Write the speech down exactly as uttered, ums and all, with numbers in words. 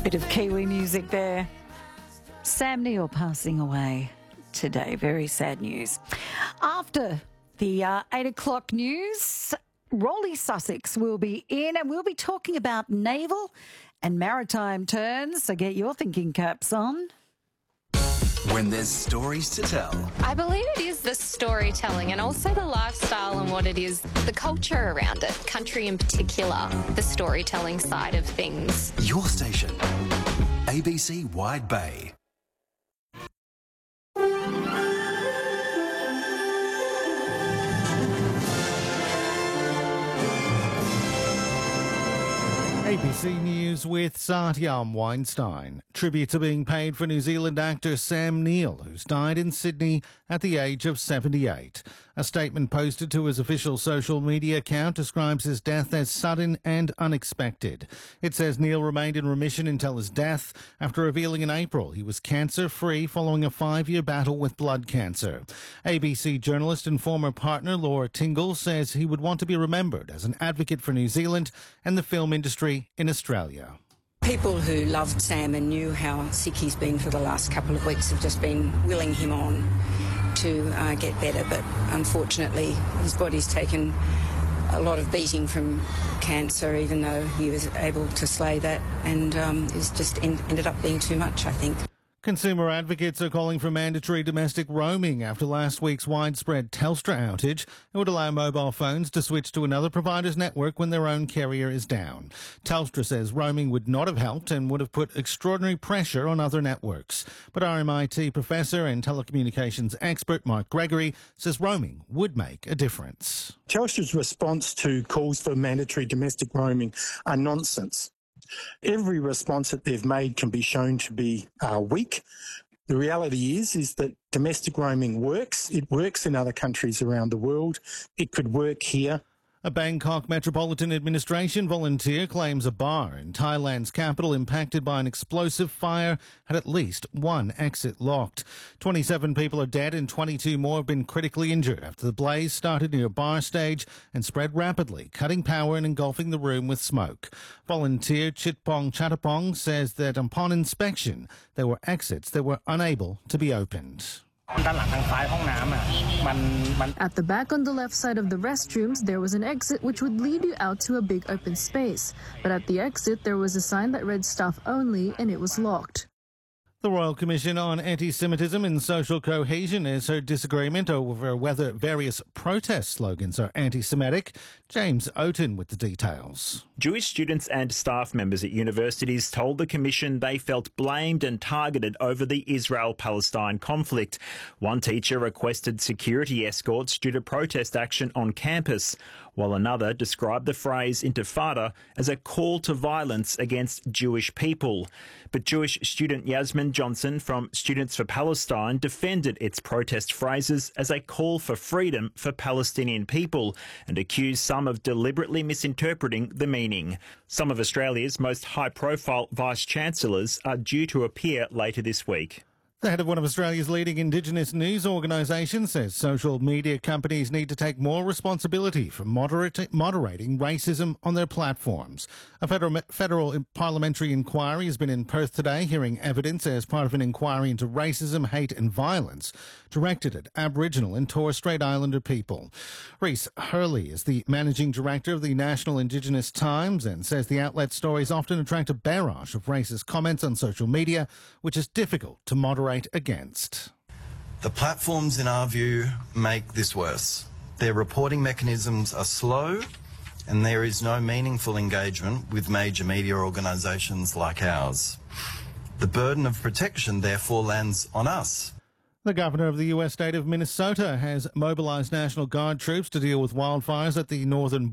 Bit of Kiwi music there. Sam Neill passing away today. Very sad news. After the uh, eight o'clock news, Rolly Sussex will be in and we'll be talking about naval and maritime terms. So get your thinking caps on. When there's stories to tell. I believe it is the storytelling and also the lifestyle and what it is, the culture around it, country in particular, the storytelling side of things. Your station, A B C Wide Bay. A B C News with Satyam Weinstein. Tributes are being paid for New Zealand actor Sam Neill, who's died in Sydney at the age of seventy-eight. A statement posted to his official social media account describes his death as sudden and unexpected. It says Neill remained in remission until his death after revealing in April he was cancer-free following a five-year battle with blood cancer. A B C journalist and former partner Laura Tingle says he would want to be remembered as an advocate for New Zealand and the film industry in Australia. People who loved Sam and knew how sick he's been for the last couple of weeks have just been willing him on to uh, get better, but unfortunately his body's taken a lot of beating from cancer, even though he was able to slay that, and um, it's just en- ended up being too much, I think. Consumer advocates are calling for mandatory domestic roaming after last week's widespread Telstra outage. It would allow mobile phones to switch to another provider's network when their own carrier is down. Telstra says roaming would not have helped and would have put extraordinary pressure on other networks. But R M I T professor and telecommunications expert Mark Gregory says roaming would make a difference. Telstra's response to calls for mandatory domestic roaming are nonsense. Every response that they've made can be shown to be uh, weak. The reality is, is that domestic roaming works. It works in other countries around the world. It could work here. A Bangkok Metropolitan Administration volunteer claims a bar in Thailand's capital impacted by an explosive fire had at least one exit locked. twenty-seven people are dead and twenty-two more have been critically injured after the blaze started near a bar stage and spread rapidly, cutting power and engulfing the room with smoke. Volunteer Chitpong Chatapong says that upon inspection, there were exits that were unable to be opened. At the back on the left side of the restrooms, there was an exit which would lead you out to a big open space. But at the exit, there was a sign that read staff only and it was locked. The Royal Commission on Anti-Semitism and Social Cohesion has heard disagreement over whether various protest slogans are anti-Semitic. James Oaten with the details. Jewish students and staff members at universities told the Commission they felt blamed and targeted over the Israel-Palestine conflict. One teacher requested security escorts due to protest action on campus, while another described the phrase Intifada as a call to violence against Jewish people. But Jewish student Yasmin Johnson from Students for Palestine defended its protest phrases as a call for freedom for Palestinian people and accused some of deliberately misinterpreting the meaning. Some of Australia's most high-profile vice-chancellors are due to appear later this week. The head of one of Australia's leading Indigenous news organisations says social media companies need to take more responsibility for moderate, moderating racism on their platforms. A federal, federal parliamentary inquiry has been in Perth today, hearing evidence as part of an inquiry into racism, hate and violence directed at Aboriginal and Torres Strait Islander people. Reese Hurley is the managing director of the National Indigenous Times and says the outlet's stories often attract a barrage of racist comments on social media, which is difficult to moderate against. The platforms, in our view, make this worse. Their reporting mechanisms are slow and there is no meaningful engagement with major media organisations like ours. The burden of protection therefore lands on us. The governor of the U S state of Minnesota has mobilized National Guard troops to deal with wildfires at the northern